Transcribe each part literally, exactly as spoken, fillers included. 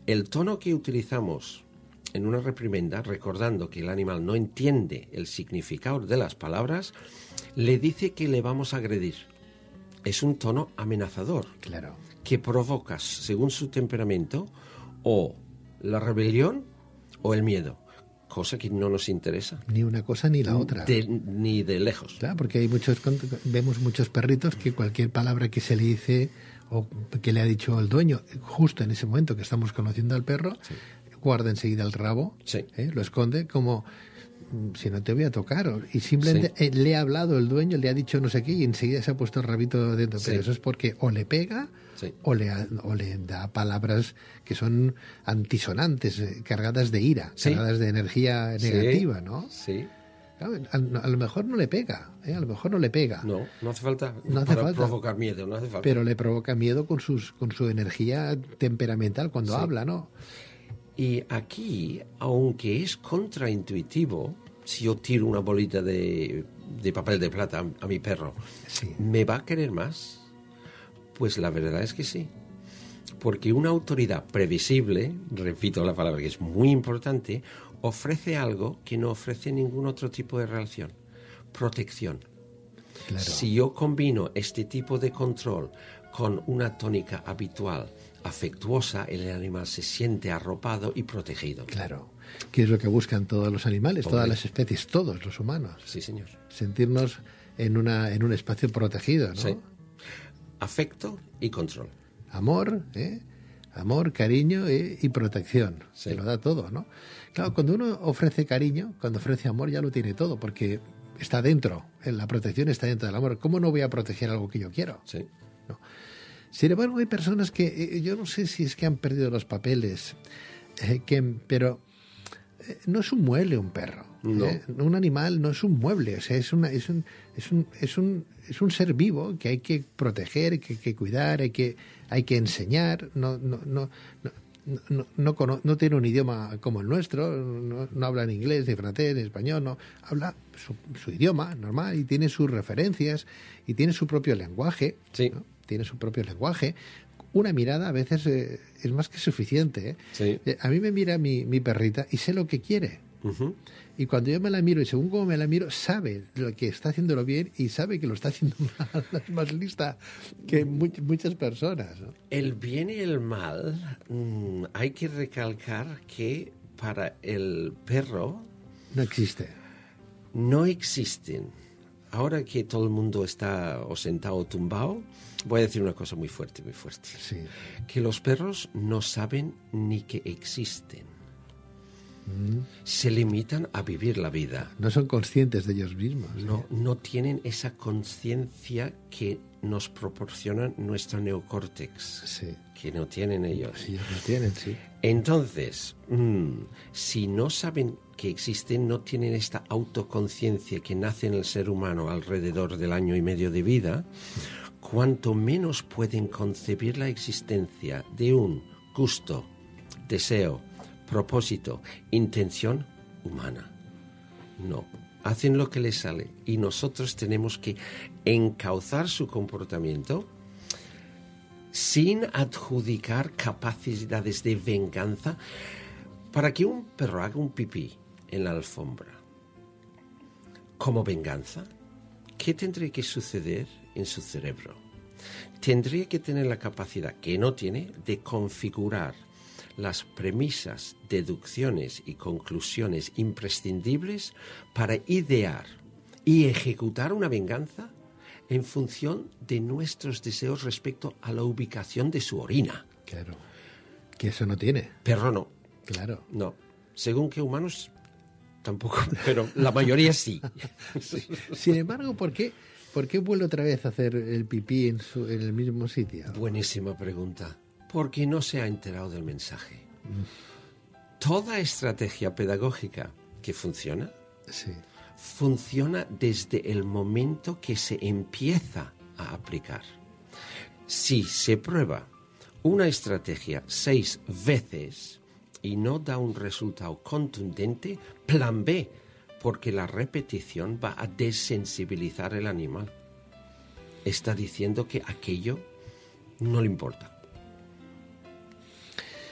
el tono que utilizamos en una reprimenda, recordando que el animal no entiende el significado de las palabras, le dice que le vamos a agredir. Es un tono amenazador. Claro. Que provoca, según su temperamento, o la rebelión o el miedo. Cosa que no nos interesa. Ni una cosa ni la otra. De, ni de lejos. Claro, porque hay muchos, vemos muchos perritos que cualquier palabra que se le dice o que le ha dicho el dueño, justo en ese momento que estamos conociendo al perro, sí. guarda enseguida el rabo, sí. ¿eh? lo esconde como si no te voy a tocar. Y simplemente sí. eh, le ha hablado el dueño, le ha dicho no sé qué y enseguida se ha puesto el rabito dentro. Pero sí. eso es porque o le pega sí. o, le, o le da palabras que son antisonantes, eh, cargadas de ira, sí. cargadas de energía negativa, sí. ¿no? Sí. Claro, a, a lo mejor no le pega, ¿eh? a lo mejor no le pega. No, no hace falta no hace para falta. provocar miedo, no hace falta. Pero le provoca miedo con, sus, con su energía temperamental cuando sí. habla, ¿no? Y aquí, aunque es contraintuitivo, si yo tiro una bolita de, de papel de plata a, a mi perro, sí. ¿me va a querer más? Pues la verdad es que sí. Porque una autoridad previsible, repito la palabra que es muy importante, ofrece algo que no ofrece ningún otro tipo de relación: protección. Claro. Si yo combino este tipo de control con una tónica habitual, afectuosa, el animal se siente arropado y protegido. Claro, que es lo que buscan todos los animales, Hombre. todas las especies, todos los humanos. Sí, señor. Sentirnos en una en un espacio protegido, ¿no? Sí. Afecto y control. Amor, ¿eh? Amor, cariño eh, y protección. Sí. Se lo da todo, ¿no? Claro, cuando uno ofrece cariño, cuando ofrece amor, ya lo tiene todo, porque está dentro, la protección está dentro del amor. ¿Cómo no voy a proteger algo que yo quiero? Sí. No. Sin embargo, hay personas que, eh, yo no sé si es que han perdido los papeles, eh, que, pero eh, no es un mueble un perro. No. ¿eh? Un animal no es un mueble, o sea, es, una, es, un, es, un, es, un, es un ser vivo que hay que proteger, que hay que cuidar, hay que, hay que enseñar. No, no, no, no, no, no, no, no tiene un idioma como el nuestro, no, no habla en inglés, ni francés, ni español, no habla su, su idioma normal y tiene sus referencias y tiene su propio lenguaje. Sí. ¿no? Tiene su propio lenguaje. Una mirada a veces eh, es más que suficiente. ¿eh? Sí. Eh, a mí me mira mi, mi perrita y sé lo que quiere. Uh-huh. Y cuando yo me la miro y según cómo me la miro, sabe lo que está haciéndolo bien y sabe que lo está haciendo mal. Es más lista que mu- muchas personas, ¿no? El bien y el mal, mmm, hay que recalcar que para el perro no existe. No existen. Ahora que todo el mundo está o sentado o tumbado, voy a decir una cosa muy fuerte, muy fuerte. Sí. Que los perros no saben ni que existen. Mm. Se limitan a vivir la vida. No son conscientes de ellos mismos. No, ¿sí? no tienen esa conciencia que nos proporciona nuestro neocórtex. Sí. Que no tienen ellos. Sí, ellos no tienen, sí. Entonces, mmm, si no saben que existen, no tienen esta autoconciencia que nace en el ser humano alrededor del año y medio de vida, cuanto menos pueden concebir la existencia de un gusto, deseo, propósito, intención humana. No, hacen lo que les sale y nosotros tenemos que encauzar su comportamiento sin adjudicar capacidades de venganza. Para que un perro haga un pipí en la alfombra como venganza, ¿qué tendría que suceder en su cerebro? Tendría que tener la capacidad, que no tiene, de configurar las premisas, deducciones y conclusiones imprescindibles para idear y ejecutar una venganza en función de nuestros deseos respecto a la ubicación de su orina. Claro, que eso no tiene. Perro no. Claro. No. Según que humanos tampoco, pero la mayoría sí. Sí. Sin embargo, ¿por qué, ¿por qué vuelve otra vez a hacer el pipí en, su, en el mismo sitio? Buenísima pregunta. Porque no se ha enterado del mensaje. Mm. Toda estrategia pedagógica que funciona, sí. funciona desde el momento que se empieza a aplicar. Si se prueba una estrategia seis veces y no da un resultado contundente, plan B, porque la repetición va a desensibilizar el animal. Está diciendo que aquello no le importa.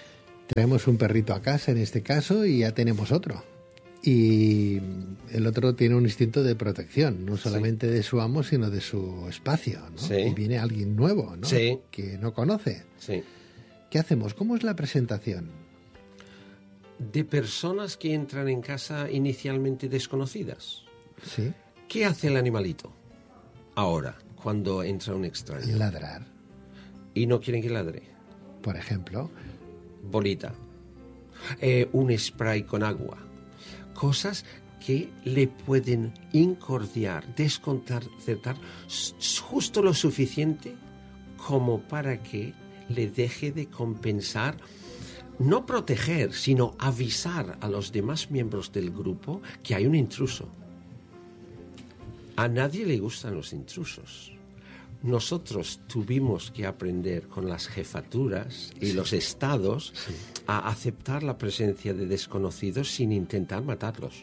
Traemos un perrito a casa, en este caso, y ya tenemos otro. Y el otro tiene un instinto de protección, no solamente sí. de su amo, sino de su espacio, ¿no? Sí. Y viene alguien nuevo, ¿no? Sí. Que no conoce. Sí. ¿Qué hacemos? ¿Cómo es la presentación? De personas que entran en casa inicialmente desconocidas. Sí. ¿Qué hace el animalito ahora, cuando entra un extraño? Ladrar. ¿Y no quieren que ladre? Por ejemplo. Bolita. Eh, un spray con agua. Cosas que le pueden incordiar, desconcertar justo lo suficiente como para que le deje de compensar, no proteger, sino avisar a los demás miembros del grupo que hay un intruso. A nadie le gustan los intrusos. Nosotros tuvimos que aprender con las jefaturas y sí. los estados sí. a aceptar la presencia de desconocidos sin intentar matarlos.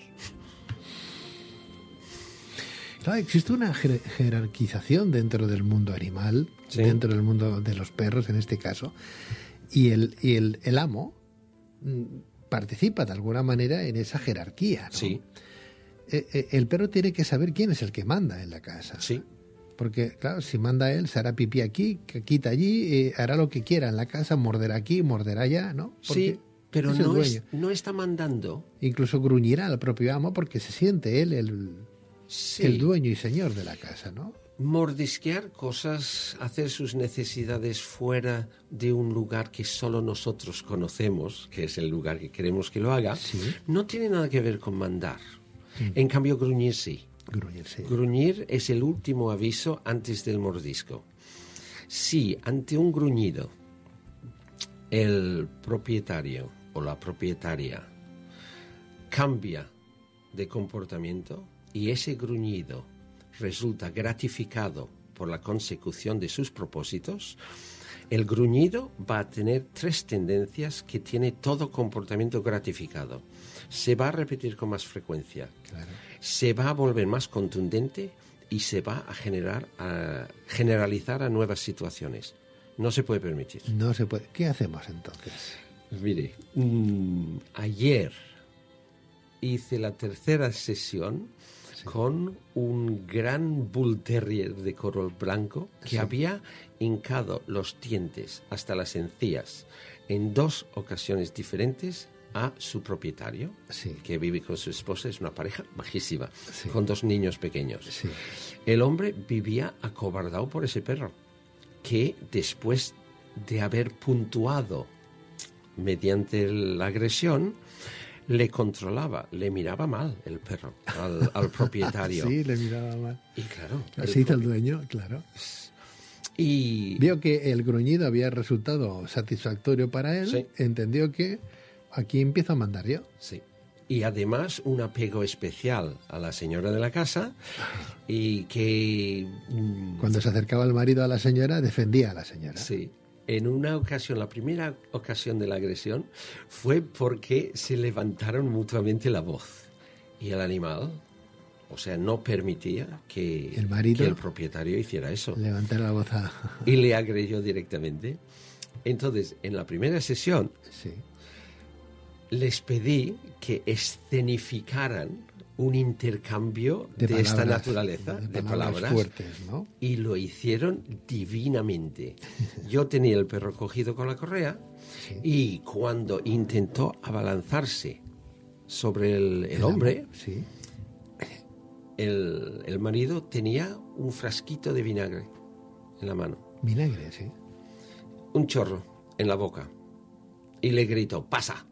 Claro, existe una jer- jerarquización dentro del mundo animal, sí. dentro del mundo de los perros en este caso, y el, y el, el amo participa de alguna manera en esa jerarquía, ¿no? Sí. Eh, el perro tiene que saber quién es el que manda en la casa. Sí. Porque, claro, si manda él, se hará pipí aquí, quita allí, eh, hará lo que quiera en la casa, morderá aquí, morderá allá, ¿no? Porque sí, pero es no, es, no está mandando. Incluso gruñirá al propio amo porque se siente él el, sí. el dueño y señor de la casa, ¿no? Mordisquear cosas, hacer sus necesidades fuera de un lugar que solo nosotros conocemos, que es el lugar que queremos que lo haga, sí. no tiene nada que ver con mandar. Mm. En cambio, gruñir sí. Gruñir, sí. Gruñir es el último aviso antes del mordisco. Si ante un gruñido el propietario o la propietaria cambia de comportamiento y ese gruñido resulta gratificado por la consecución de sus propósitos, el gruñido va a tener tres tendencias que tiene todo comportamiento gratificado. Se va a repetir con más frecuencia, claro. se va a volver más contundente y se va a generar, a generalizar a nuevas situaciones. No se puede permitir. No se puede. ¿Qué hacemos entonces? Mire, mmm, ayer hice la tercera sesión sí. con un gran Bull Terrier de color blanco que sí. había hincado los dientes hasta las encías en dos ocasiones diferentes a su propietario, sí. que vive con su esposa, es una pareja majísima, sí. con dos niños pequeños. Sí. El hombre vivía acobardado por ese perro, que después de haber puntuado mediante la agresión, le controlaba, le miraba mal el perro al, al propietario. Sí, le miraba mal. Y claro. Así hizo el dueño, claro. Y vio que el gruñido había resultado satisfactorio para él, sí. entendió que aquí empiezo a mandar yo. Sí. Y además un apego especial a la señora de la casa y que... Mmm, cuando se acercaba el marido a la señora, defendía a la señora. Sí. En una ocasión, la primera ocasión de la agresión fue porque se levantaron mutuamente la voz. Y el animal, o sea, no permitía que el, marido que el propietario hiciera eso. Levantar la voz a... Y le agredió directamente. Entonces, en la primera sesión... Sí. Les pedí que escenificaran un intercambio de, de esta palabras, naturaleza, de, de palabras, palabras, fuertes, ¿no? Y lo hicieron divinamente. Yo tenía el perro cogido con la correa sí. y cuando intentó abalanzarse sobre el, el, el hombre, sí. el, el marido tenía un frasquito de vinagre en la mano. Vinagre, sí. Un chorro en la boca. Y le gritó, ¡pasa!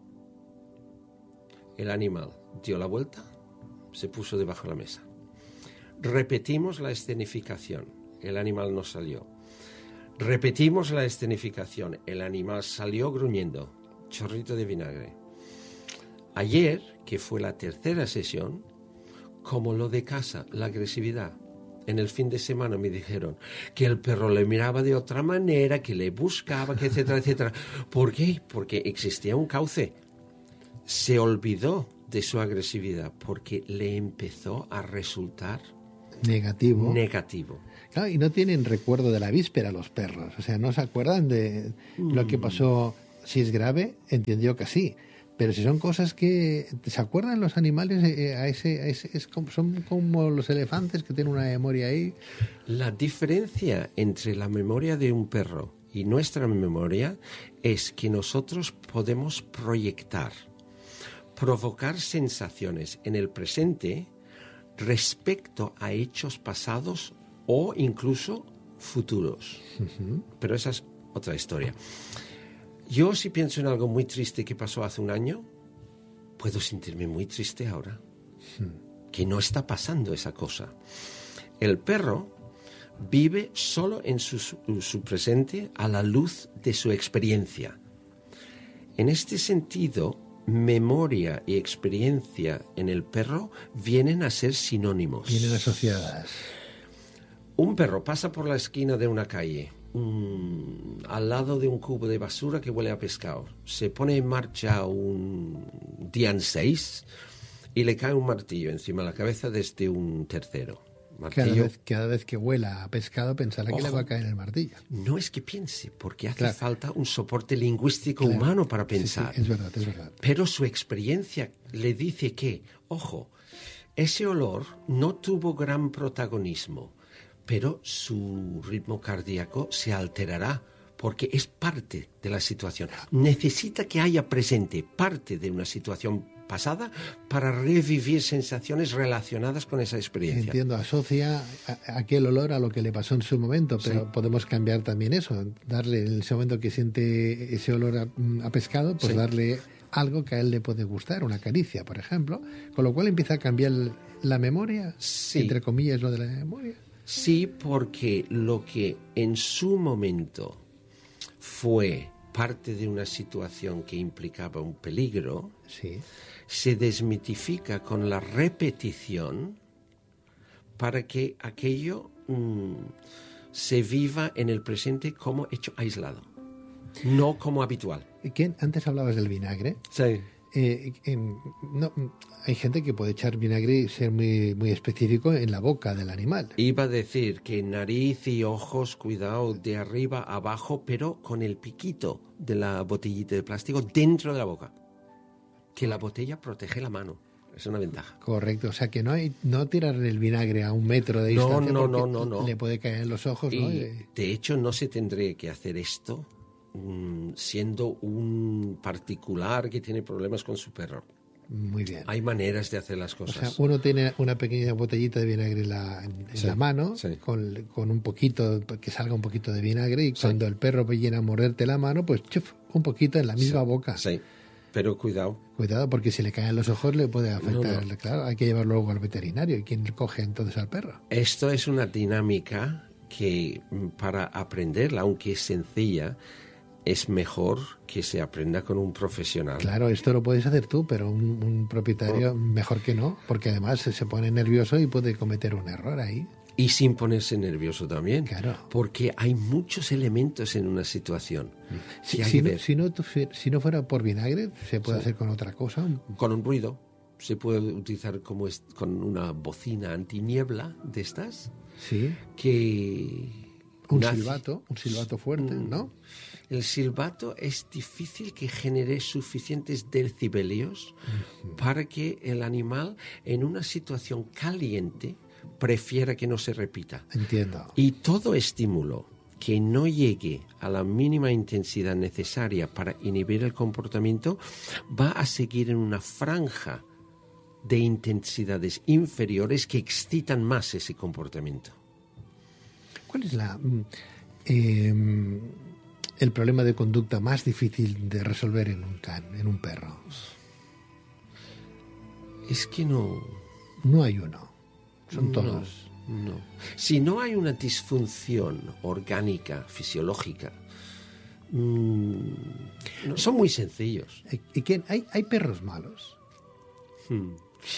El animal dio la vuelta, se puso debajo de la mesa. Repetimos la escenificación, el animal no salió. Repetimos la escenificación, el animal salió gruñendo, chorrito de vinagre. Ayer, que fue la tercera sesión, como lo de casa, la agresividad. En el fin de semana me dijeron que el perro le miraba de otra manera, que le buscaba, que etcétera, etcétera. ¿Por qué? Porque existía un cauce. Se olvidó de su agresividad porque le empezó a resultar negativo. negativo. Claro, y no tienen recuerdo de la víspera los perros. O sea, no se acuerdan de mm. lo que pasó si es grave, entiendo que sí. Pero si son cosas que... ¿Se acuerdan los animales? Eh, a ese, a ese, es como, son como los elefantes que tienen una memoria ahí. La diferencia entre la memoria de un perro y nuestra memoria es que nosotros podemos proyectar, provocar sensaciones en el presente respecto a hechos pasados o incluso futuros. Uh-huh. Pero esa es otra historia. Yo si pienso en algo muy triste que pasó hace un año, puedo sentirme muy triste ahora, hmm. que no está pasando esa cosa. El perro vive solo en su, su presente a la luz de su experiencia. En este sentido, memoria y experiencia en el perro vienen a ser sinónimos. Vienen asociadas. Un perro pasa por la esquina de una calle, Mm, al lado de un cubo de basura que huele a pescado. Se pone en marcha un día en seis y le cae un martillo encima de la cabeza desde un tercero. Martillo. Cada vez, cada vez que huela a pescado pensará Ojo, que le va a caer el martillo. No es que piense, porque hace claro. falta un soporte lingüístico claro. humano para pensar. Sí, sí, es verdad, es verdad. Pero su experiencia le dice que, ojo, ese olor no tuvo gran protagonismo, pero su ritmo cardíaco se alterará porque es parte de la situación. Necesita que haya presente parte de una situación pasada para revivir sensaciones relacionadas con esa experiencia. Entiendo, asocia a, aquel olor a lo que le pasó en su momento, pero sí. podemos cambiar también eso, darle en ese momento que siente ese olor a, a pescado, pues sí. darle algo que a él le puede gustar, una caricia, por ejemplo, con lo cual empieza a cambiar la memoria, sí. entre comillas, lo de la memoria. Sí, porque lo que en su momento fue parte de una situación que implicaba un peligro, sí. se desmitifica con la repetición para que aquello mmm, se viva en el presente como hecho aislado, no como habitual. ¿Quién? Antes hablabas del vinagre. Sí. Eh, eh, no, hay gente que puede echar vinagre y ser muy, muy específico en la boca del animal. Iba a decir que nariz y ojos, cuidado, de arriba a abajo, pero con el piquito de la botellita de plástico dentro de la boca. Que la botella protege la mano. Es una ventaja. Correcto, o sea que no hay no tirar el vinagre a un metro de distancia no, no, porque no, no, no. le puede caer en los ojos. Y, ¿no? De hecho, no se tendría que hacer esto siendo un particular que tiene problemas con su perro. Muy bien. Hay maneras de hacer las cosas. O sea, uno tiene una pequeña botellita de vinagre en la, en sí, la mano, sí. con, con un poquito, que salga un poquito de vinagre, y cuando sí. el perro viene a morderte la mano, pues chuf, un poquito en la misma sí, boca. Sí, pero cuidado. Cuidado, porque si le caen los ojos le puede afectar. No, no. Claro, hay que llevarlo luego al veterinario. ¿Y quién coge entonces al perro? Esto es una dinámica que para aprenderla, aunque es sencilla, es mejor que se aprenda con un profesional. Claro, esto lo puedes hacer tú, pero un, un propietario oh. mejor que no, porque además se pone nervioso y puede cometer un error ahí. Y sin ponerse nervioso también. Claro. Porque hay muchos elementos en una situación. Si, si, no, si, no, si no fuera por vinagre, ¿se puede sí. hacer con otra cosa? Con un ruido. Se puede utilizar como es, con una bocina antiniebla de estas. Sí. Que... Un nace, silbato, un silbato fuerte, ¿no? El silbato es difícil que genere suficientes decibelios uh-huh. para que el animal en una situación caliente prefiera que no se repita. Entiendo. Y todo estímulo que no llegue a la mínima intensidad necesaria para inhibir el comportamiento va a seguir en una franja de intensidades inferiores que excitan más ese comportamiento. ¿Cuál es la, eh, el problema de conducta más difícil de resolver en un can, en un perro? Es que no... No hay uno, son todos. No, no. Si no hay una disfunción orgánica, fisiológica, mmm, no, son muy sencillos. ¿Y quién? ¿Hay, hay perros malos? Hmm.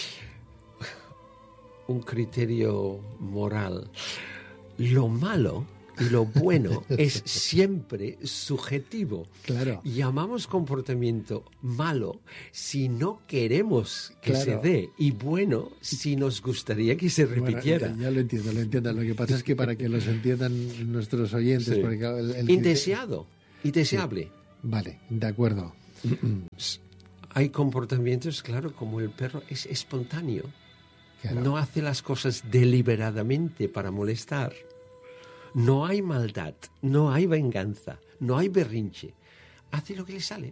Un criterio moral... Lo malo y lo bueno es siempre subjetivo. Claro. Llamamos comportamiento malo si no queremos que claro. se dé y bueno si nos gustaría que se repitiera. Bueno, ya, ya lo entiendo, lo entiendo. Lo que pasa es que para que los entiendan nuestros oyentes... Sí. Porque el, el Indeseado, indeseable. Vale, de acuerdo. Hay comportamientos, claro, como el perro es espontáneo. Claro. No hace las cosas deliberadamente para molestar. No hay maldad, no hay venganza, no hay berrinche. Hace lo que le sale.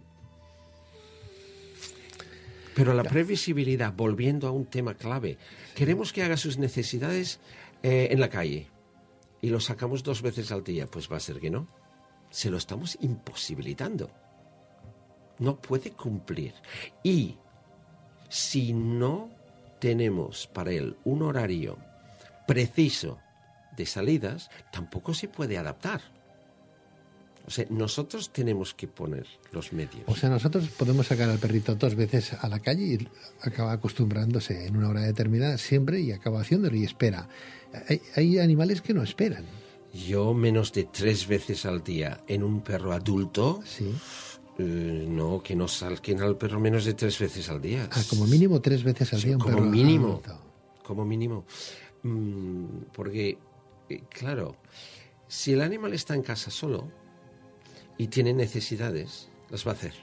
Pero la previsibilidad, volviendo a un tema clave, queremos que haga sus necesidades eh, en la calle y lo sacamos dos veces al día. Pues va a ser que no. Se lo estamos imposibilitando. No puede cumplir. Y si no tenemos para él un horario preciso de salidas, tampoco se puede adaptar. O sea, nosotros tenemos que poner los medios. O sea, nosotros podemos sacar al perrito dos veces a la calle y acaba acostumbrándose en una hora determinada siempre y acaba haciéndolo y espera. Hay, hay animales que no esperan. Yo menos de tres veces al día en un perro adulto... Sí. Eh, no, que no salquen al perro menos de tres veces al día. Ah, como mínimo tres veces al día un como perro mínimo, adulto. Como mínimo. Mm, porque, eh, claro, si el animal está en casa solo y tiene necesidades, las va a hacer.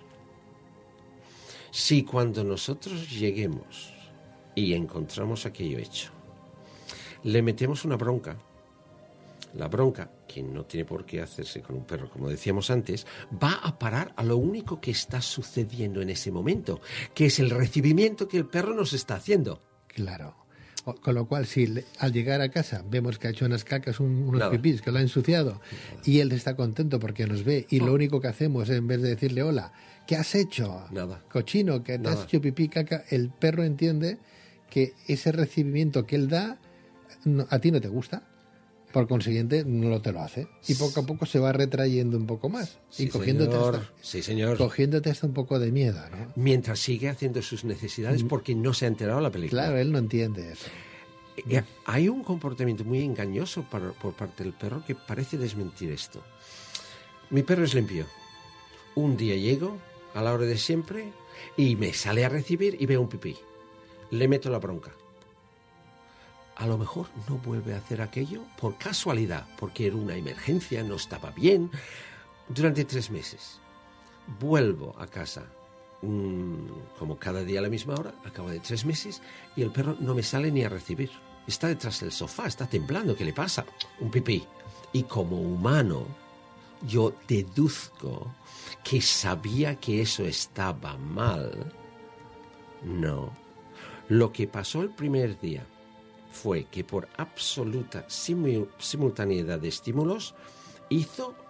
Si cuando nosotros lleguemos y encontramos aquello hecho, le metemos una bronca, la bronca, que no tiene por qué hacerse con un perro, como decíamos antes, va a parar a lo único que está sucediendo en ese momento, que es el recibimiento que el perro nos está haciendo. Claro. O, con lo cual, si le, al llegar a casa vemos que ha hecho unas cacas, un, unos Nada. pipís, que lo ha ensuciado, Nada. y él está contento porque nos ve, y oh. lo único que hacemos, en vez de decirle hola, ¿qué has hecho? Nada. Cochino, que te Nada. has hecho pipí, caca, el perro entiende que ese recibimiento que él da no, a ti no te gusta. Por consiguiente, no te lo hace. Y poco a poco se va retrayendo un poco más. Sí, y cogiéndote señor. hasta, Sí, señor. cogiéndote hasta un poco de miedo, ¿no? Mientras sigue haciendo sus necesidades porque no se ha enterado la película. Claro, él no entiende eso. Eh, hay un comportamiento muy engañoso para, por parte del perro que parece desmentir esto. Mi perro es limpio. Un día llego a la hora de siempre y me sale a recibir y veo un pipí. Le meto la bronca. A lo mejor no vuelve a hacer aquello por casualidad, porque era una emergencia, no estaba bien, durante tres meses. Vuelvo a casa, mmm, como cada día a la misma hora, a cabo de tres meses, y el perro no me sale ni a recibir. Está detrás del sofá, está temblando, ¿qué le pasa? Un pipí. Y como humano, yo deduzco que sabía que eso estaba mal. No. Lo que pasó el primer día fue que por absoluta simul- simultaneidad de estímulos hizo